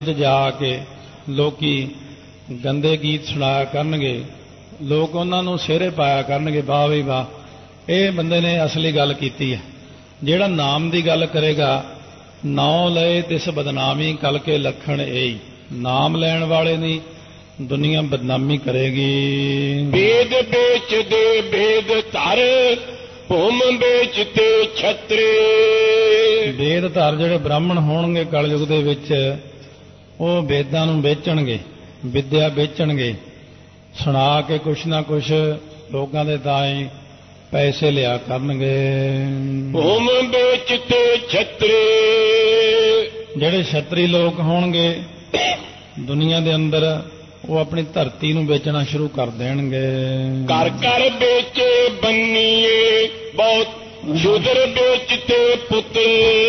ਜਾ ਕੇ ਲੋਕੀ ਗੰਦੇ ਗੀਤ ਸੁਣਾਇਆ ਕਰਨਗੇ, ਲੋਕ ਉਹਨਾਂ ਨੂੰ ਸਿਹਰੇ ਪਾਇਆ ਕਰਨਗੇ, ਵਾਹ ਵੀ ਵਾਹ, ਇਹ ਬੰਦੇ ਨੇ ਅਸਲੀ ਗੱਲ ਕੀਤੀ ਹੈ। ਜਿਹੜਾ ਨਾਮ ਦੀ ਗੱਲ ਕਰੇਗਾ, ਨਾਉ ਲਏ ਤਿਸ ਬਦਨਾਮੀ ਕਲ ਕੇ ਲੱਖਣ ਇਹੀ, ਨਾਮ ਲੈਣ ਵਾਲੇ ਦੀ ਦੁਨੀਆ ਬਦਨਾਮੀ ਕਰੇਗੀ। ਵੇਦ ਵੇਚਦੇ ਵੇਦ ਧਰ ਭੂਮ ਵੇਚਤੇ ਛਤਰੇ। ਵੇਦ ਧਰ ਜਿਹੜੇ ਬ੍ਰਾਹਮਣ ਹੋਣਗੇ ਕਲਯੁਗ ਦੇ ਵਿੱਚ, ਉਹ ਵੇਦਾਂ ਨੂੰ ਵੇਚਣਗੇ, ਵਿਦਿਆ ਵੇਚਣਗੇ, ਸੁਣਾ ਕੇ ਕੁਛ ਨਾ ਕੁਛ ਲੋਕਾਂ ਦੇ ਤਾਈਂ ਪੈਸੇ ਲਿਆ ਕਰਨਗੇ। ਭੂਮ ਵੇਚਤੇ ਛਤਰੇ। ਜਿਹੜੇ ਛਤਰੀ ਲੋਕ ਹੋਣਗੇ ਦੁਨੀਆ ਦੇ ਅੰਦਰ, ਉਹ ਆਪਣੀ ਧਰਤੀ ਨੂੰ ਵੇਚਣਾ ਸ਼ੁਰੂ ਕਰ ਦੇਣਗੇ। ਘਰ ਘਰ ਵੇਚੇ ਬੰਨੀਏ ਬਹੁਤ ਸ਼ੂਦਰ ਵੇਚਤੇ ਪੁੱਤਰ।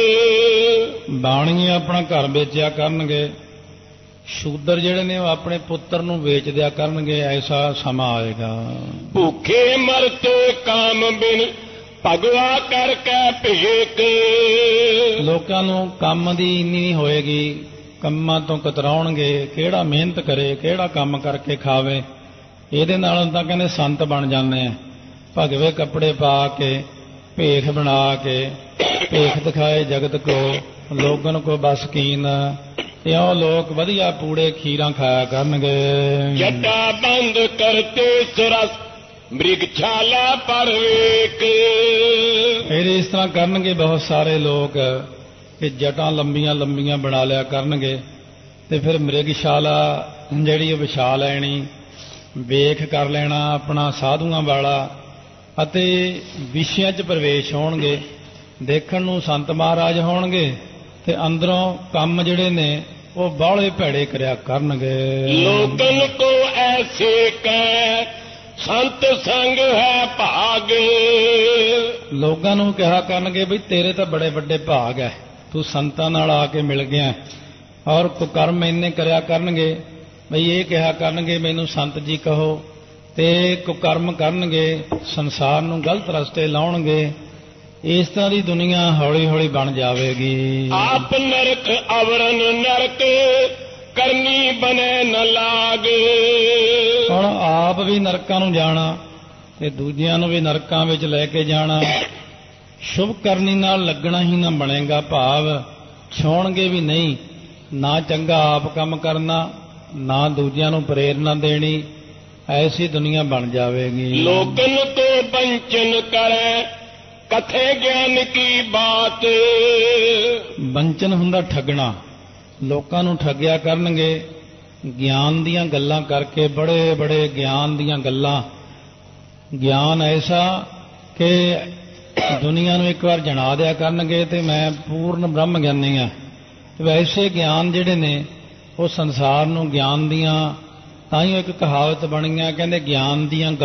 ਬਾਣੀਏ ਆਪਣਾ ਘਰ ਵੇਚਿਆ ਕਰਨਗੇ, ਸ਼ੂਦਰ ਜਿਹੜੇ ਨੇ ਉਹ ਆਪਣੇ ਪੁੱਤਰ ਨੂੰ ਵੇਚ ਦਿਆ ਕਰਨਗੇ। ਐਸਾ ਸਮਾਂ ਆਏਗਾ। ਭੁੱਖੇ ਮਰਤੇ ਕਾਮ ਬਿਨ ਭਗਵਾ ਕਰਕੇ ਭੇਕ। ਲੋਕਾਂ ਨੂੰ ਕੰਮ ਦੀ ਇੰਨੀ ਨਹੀਂ ਹੋਏਗੀ, ਕੰਮਾਂ ਤੋਂ ਕਤਰਾਉਣਗੇ। ਕਿਹੜਾ ਮਿਹਨਤ ਕਰੇ, ਕਿਹੜਾ ਕੰਮ ਕਰਕੇ ਖਾਵੇ। ਇਹਦੇ ਨਾਲ ਤਾਂ ਕਹਿੰਦੇ ਸੰਤ ਬਣ ਜਾਂਦੇ ਆ, ਭਗਵੇ ਕੱਪੜੇ ਪਾ ਕੇ, ਭੇਖ ਬਣਾ ਕੇ, ਭੇਖ ਦਿਖਾਏ ਜਗਤ ਕੋ ਲੋਗਨ ਕੋ ਬਸ ਕੀਨ। ਇਉਂ ਲੋਕ ਵਧੀਆ ਪੂੜੇ ਖੀਰਾਂ ਖਾਇਆ ਕਰਨਗੇ। ਜੱਟਾ ਬੰਦ ਕਰਤੇ ਸਰਸ ਮ੍ਰਿਗਸ਼ਾਲਾ ਪਰ ਵੇਕ। ਫਿਰ ਇਸ ਤਰ੍ਹਾਂ ਕਰਨਗੇ ਬਹੁਤ ਸਾਰੇ ਲੋਕ ਕਿ ਜਟਾਂ ਲੰਬੀਆਂ ਲੰਬੀਆਂ ਬਣਾ ਲਿਆ ਕਰਨਗੇ, ਤੇ ਫਿਰ ਮ੍ਰਿਗਸ਼ਾਲਾ ਜਿਹੜੀ ਉਹ ਵਿਛਾ ਲੈਣੀ, ਵੇਖ ਕਰ ਲੈਣਾ ਆਪਣਾ ਸਾਧੂਆਂ ਵਾਲਾ, ਅਤੇ ਵਿਸ਼ਿਆਂ 'ਚ ਪ੍ਰਵੇਸ਼ ਹੋਣਗੇ। ਦੇਖਣ ਨੂੰ ਸੰਤ ਮਹਾਰਾਜ ਹੋਣਗੇ, ਤੇ ਅੰਦਰੋਂ ਕੰਮ ਜਿਹੜੇ ਨੇ ਉਹ ਬਾਹਲੇ ਭੈੜੇ ਕਰਿਆ ਕਰਨਗੇ। ਲੋਕਨ ਕੋ ਐਸੇ ਕੈ ਸੰਤ ਸੰਗ ਹੈ ਭਾਗ। ਲੋਕਾਂ ਨੂੰ ਕਿਹਾ ਕਰਨਗੇ ਵੀ ਤੇਰੇ ਤਾਂ ਬੜੇ ਵੱਡੇ ਭਾਗ ਹੈ, ਤੂੰ ਸੰਤਾਂ ਨਾਲ ਆ ਕੇ ਮਿਲ ਗਿਆ। ਔਰ ਕੁਕਰਮ ਇੰਨੇ ਕਰਿਆ ਕਰਨਗੇ ਬਈ ਇਹ ਕਿਹਾ ਕਰਨਗੇ ਮੈਨੂੰ ਸੰਤ ਜੀ ਕਹੋ, ਤੇ ਕੁਕਰਮ ਕਰਨਗੇ, ਸੰਸਾਰ ਨੂੰ ਗਲਤ ਰਸਤੇ ਲਾਉਣਗੇ। ਇਸ ਤਰ੍ਹਾਂ ਦੀ ਦੁਨੀਆ ਹੌਲੀ ਹੌਲੀ ਬਣ ਜਾਵੇਗੀ। ਆਪ ਨਰਕ ਅਵਰਨ ਨਰਕ ਕਰਨੀ ਬਨੇ ਨ ਲਾਗ। ਹੁਣ ਆਪ ਵੀ ਨਰਕਾਂ ਨੂੰ ਜਾਣਾ ਤੇ ਦੂਜਿਆਂ ਨੂੰ ਵੀ ਨਰਕਾਂ ਵਿੱਚ ਲੈ ਕੇ ਜਾਣਾ। ਸ਼ੁਭ ਕਰਨੀ ਨਾਲ ਲੱਗਣਾ ਹੀ ਨਾ ਬਣੇਗਾ, ਭਾਵ ਛੋਣਗੇ ਵੀ ਨਹੀਂ। ਨਾ ਚੰਗਾ ਆਪ ਕੰਮ ਕਰਨਾ, ਨਾ ਦੂਜਿਆਂ ਨੂੰ ਪ੍ਰੇਰਨਾ ਦੇਣੀ। ਐਸੀ ਦੁਨੀਆ ਬਣ ਜਾਵੇਗੀ। ਲੋਕਨ ਤੋਂ ਬੰਚਨ ਕਰੇ ਕਥੇ ਗਿਆਨ ਕੀ ਬਾਤ। ਬੰਚਨ ਹੁੰਦਾ ਠੱਗਣਾ। ਲੋਕਾਂ ਨੂੰ ਠੱਗਿਆ ਕਰਨਗੇ ਗਿਆਨ ਦੀਆਂ ਗੱਲਾਂ ਕਰਕੇ, ਬੜੇ ਬੜੇ ਗਿਆਨ ਦੀਆਂ ਗੱਲਾਂ। ਗਿਆਨ ਐਸਾ ਕਿ ਦੁਨੀਆ ਨੂੰ ਇੱਕ ਵਾਰ ਜਣਾ ਦਿਆ ਕਰਨਗੇ ਤੇ ਮੈਂ ਪੂਰਨ ਬ੍ਰਹਮ ਗਿਆਨੀ ਹਾਂ। ਵੈਸੇ ਗਿਆਨ ਜਿਹੜੇ ਨੇ ਉਹ ਸੰਸਾਰ ਨੂੰ ਗਿਆਨ ਦੀਆਂ, ਤਾਂ ਹੀ ਇੱਕ ਕਹਾਵਤ ਬਣੀ ਆ, ਕਹਿੰਦੇ ਗਿਆਨ ਦੀਆਂ